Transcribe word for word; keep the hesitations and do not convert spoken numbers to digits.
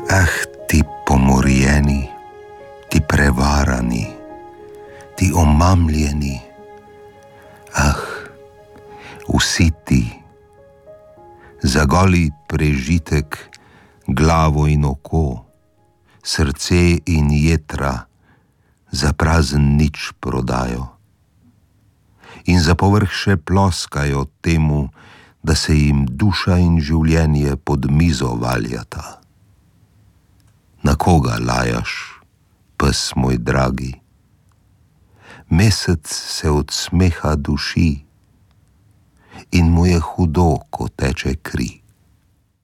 Ah, ti pomorjeni, ti prevarani, ti omamljeni, ah, vsi ti, za goli prežitek, glavo in oko, srce in jetra, za prazen nič prodajo. In za povrh še ploskajo temu, da se jim duša in življenje pod mizo valjata. Na koga lajaš, pes moj dragi? Mesec se od smeha duši in mu je hudo, ko teče kri.